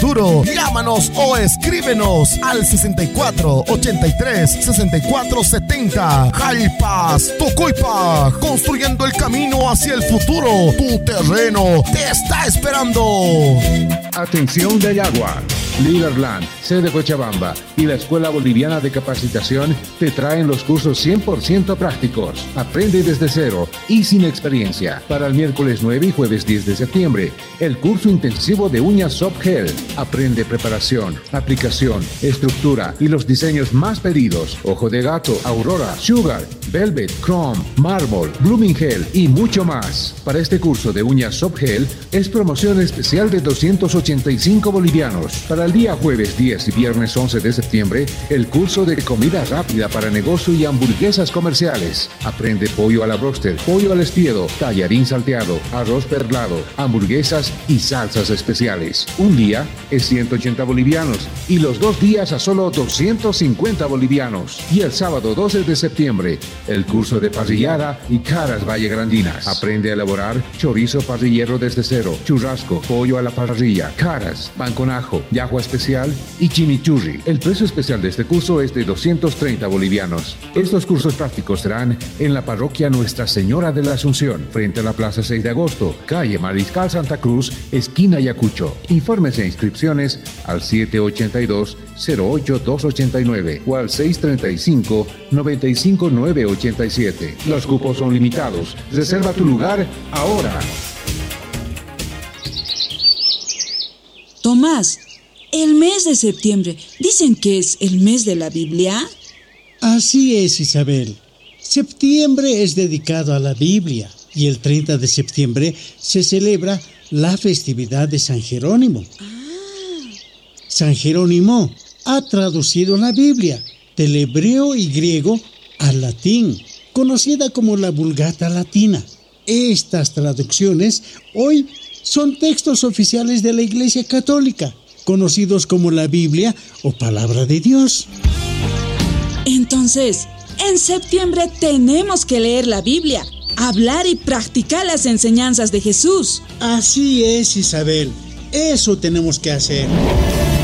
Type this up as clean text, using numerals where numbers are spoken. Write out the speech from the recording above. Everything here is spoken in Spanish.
futuro. Llámanos o escríbenos al 64 83 64 70. Jalpas, Tocoipa, construyendo el camino hacia el futuro. Tu terreno te está esperando. Atención de Yagua. Leaderland, sede Cochabamba y la Escuela Boliviana de Capacitación te traen los cursos 100% prácticos. Aprende desde cero y sin experiencia. Para el miércoles 9 y jueves 10 de septiembre, el curso intensivo de uñas Soft Gel. Aprende preparación, aplicación, estructura y los diseños más pedidos. Ojo de gato, Aurora, Sugar, Velvet, Chrome, Marble, Blooming Gel y mucho más. Para este curso de uñas Soft Gel es promoción especial de 285 bolivianos. Para el día jueves 10 y viernes 11 de septiembre, el curso de comida rápida para negocio y hamburguesas comerciales. Aprende pollo a la broster, pollo al espiedo, tallarín salteado, arroz perlado, hamburguesas y salsas especiales. Un día es 180 bolivianos y los 2 días a solo 250 bolivianos. Y el sábado 12 de septiembre, el curso de parrillada y caras vallegrandinas. Aprende a elaborar chorizo parrillero desde cero, churrasco, pollo a la parrilla, caras, pan con ajo, yahua especial y chimichurri. El precio especial de este curso es de 230 bolivianos. Estos cursos prácticos serán en la parroquia Nuestra Señora de la Asunción, frente a la Plaza 6 de Agosto, calle Mariscal Santa Cruz, esquina Ayacucho. Informes e inscripciones al 782-08289 o al 635-95987. Los cupos son limitados. Reserva tu lugar ahora. Tomás, el mes de septiembre, ¿dicen que es el mes de la Biblia? Así es, Isabel. Septiembre es dedicado a la Biblia y el 30 de septiembre se celebra la festividad de San Jerónimo. San Jerónimo ha traducido la Biblia del hebreo y griego al latín, conocida como la Vulgata Latina. Estas traducciones hoy son textos oficiales de la Iglesia Católica, conocidos como la Biblia o Palabra de Dios. Entonces, en septiembre tenemos que leer la Biblia, hablar y practicar las enseñanzas de Jesús. Así es, Isabel. Eso tenemos que hacer.